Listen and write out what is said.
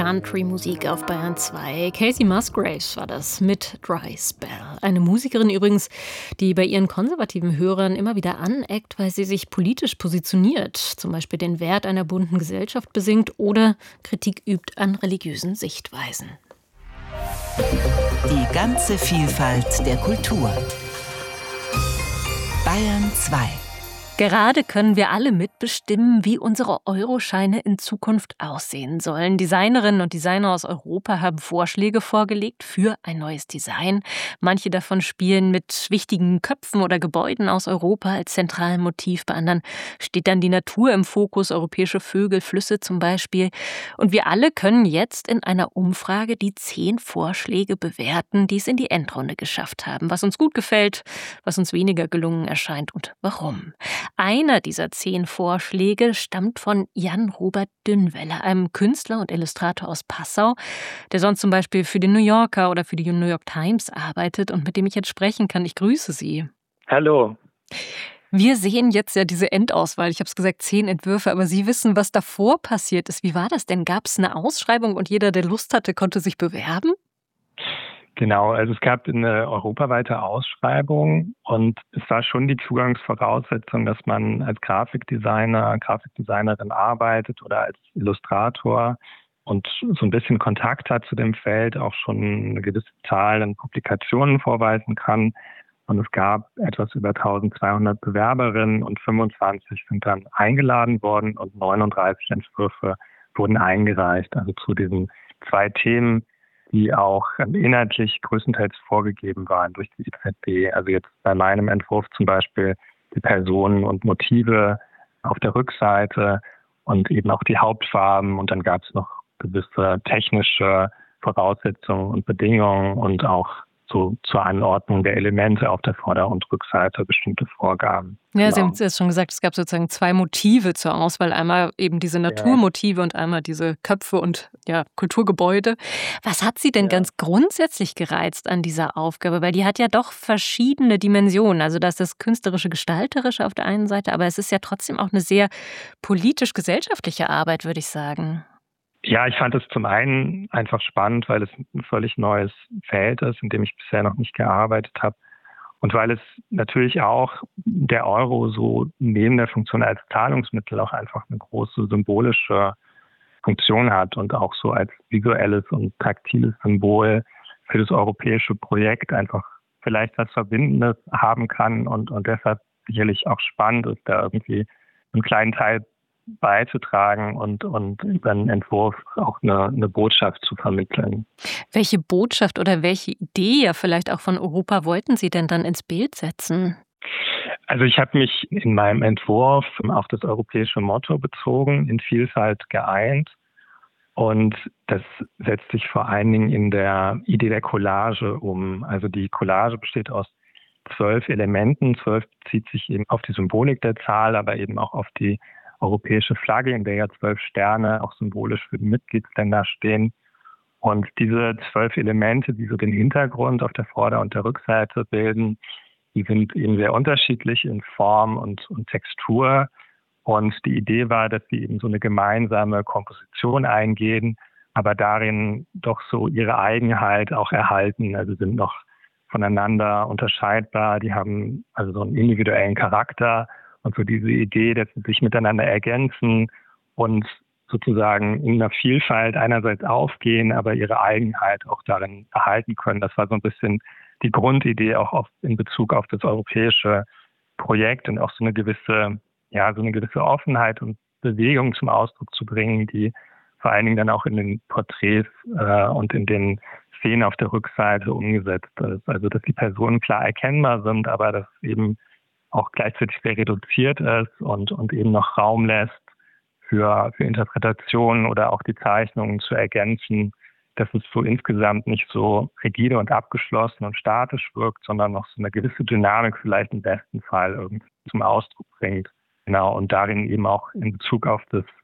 Country-Musik auf Bayern 2. Casey Musgraves war das mit Dry Spell. Eine Musikerin übrigens, die bei ihren konservativen Hörern immer wieder aneckt, weil sie sich politisch positioniert, zum Beispiel den Wert einer bunten Gesellschaft besingt oder Kritik übt an religiösen Sichtweisen. Die ganze Vielfalt der Kultur. Bayern 2. Gerade können wir alle mitbestimmen, wie unsere Euroscheine in Zukunft aussehen sollen. Designerinnen und Designer aus Europa haben Vorschläge vorgelegt für ein neues Design. Manche davon spielen mit wichtigen Köpfen oder Gebäuden aus Europa als zentralem Motiv. Bei anderen steht dann die Natur im Fokus, europäische Vögel, Flüsse zum Beispiel. Und wir alle können jetzt in einer Umfrage die 10 Vorschläge bewerten, die es in die Endrunde geschafft haben. Was uns gut gefällt, was uns weniger gelungen erscheint und warum. Einer dieser 10 Vorschläge stammt von Jan-Robert Dünnwelle, einem Künstler und Illustrator aus Passau, der sonst zum Beispiel für den New Yorker oder für die New York Times arbeitet und mit dem ich jetzt sprechen kann. Ich grüße Sie. Hallo. Wir sehen jetzt ja diese Endauswahl. Ich habe es gesagt, 10 Entwürfe, aber Sie wissen, was davor passiert ist. Wie war das denn? Gab es eine Ausschreibung und jeder, der Lust hatte, konnte sich bewerben? Genau, also es gab eine europaweite Ausschreibung und es war schon die Zugangsvoraussetzung, dass man als Grafikdesignerin arbeitet oder als Illustrator und so ein bisschen Kontakt hat zu dem Feld, auch schon eine gewisse Zahl an Publikationen vorweisen kann. Und es gab etwas über 1200 Bewerberinnen und 25 sind dann eingeladen worden und 39 Entwürfe wurden eingereicht. Also zu diesen 2 Themen, die auch inhaltlich größtenteils vorgegeben waren durch die IZB. Also jetzt bei meinem Entwurf zum Beispiel die Personen und Motive auf der Rückseite und eben auch die Hauptfarben. Und dann gab es noch gewisse technische Voraussetzungen und Bedingungen und auch so zur Anordnung der Elemente auf der Vorder- und Rückseite bestimmte Vorgaben. Ja, Sie haben es jetzt schon gesagt, es gab sozusagen 2 Motive zur Auswahl. Einmal eben diese Naturmotive und einmal diese Köpfe und Kulturgebäude. Was hat Sie denn ganz grundsätzlich gereizt an dieser Aufgabe? Weil die hat ja doch verschiedene Dimensionen. Also da ist das künstlerische, gestalterische auf der einen Seite, aber es ist ja trotzdem auch eine sehr politisch-gesellschaftliche Arbeit, würde ich sagen. Ja, ich fand es zum einen einfach spannend, weil es ein völlig neues Feld ist, in dem ich bisher noch nicht gearbeitet habe. Und weil es natürlich auch der Euro so neben der Funktion als Zahlungsmittel auch einfach eine große symbolische Funktion hat und auch so als visuelles und taktiles Symbol für das europäische Projekt einfach vielleicht was Verbindendes haben kann und deshalb sicherlich auch spannend ist, da irgendwie einen kleinen Teil beizutragen und über einen Entwurf auch eine Botschaft zu vermitteln. Welche Botschaft oder welche Idee ja vielleicht auch von Europa wollten Sie denn dann ins Bild setzen? Also ich habe mich in meinem Entwurf auf das europäische Motto bezogen, in Vielfalt geeint. Und das setzt sich vor allen Dingen in der Idee der Collage um. Also die Collage besteht aus 12 Elementen. 12 bezieht sich eben auf die Symbolik der Zahl, aber eben auch auf die europäische Flagge, in der ja 12 Sterne auch symbolisch für die Mitgliedsländer stehen. Und diese 12 Elemente, die so den Hintergrund auf der Vorder- und der Rückseite bilden, die sind eben sehr unterschiedlich in Form und Textur. Und die Idee war, dass sie eben so eine gemeinsame Komposition eingehen, aber darin doch so ihre Eigenheit auch erhalten. Also sind noch voneinander unterscheidbar. Die haben also so einen individuellen Charakter. Und so diese Idee, dass sie sich miteinander ergänzen und sozusagen in einer Vielfalt einerseits aufgehen, aber ihre Eigenheit auch darin erhalten können. Das war so ein bisschen die Grundidee auch in Bezug auf das europäische Projekt und auch so eine gewisse Offenheit und Bewegung zum Ausdruck zu bringen, die vor allen Dingen dann auch in den Porträts und in den Szenen auf der Rückseite umgesetzt ist. Also dass die Personen klar erkennbar sind, aber dass eben auch gleichzeitig sehr reduziert ist und eben noch Raum lässt für Interpretationen oder auch die Zeichnungen zu ergänzen, dass es so insgesamt nicht so rigide und abgeschlossen und statisch wirkt, sondern noch so eine gewisse Dynamik vielleicht im besten Fall irgendwie zum Ausdruck bringt. Genau, und darin eben auch in Bezug auf das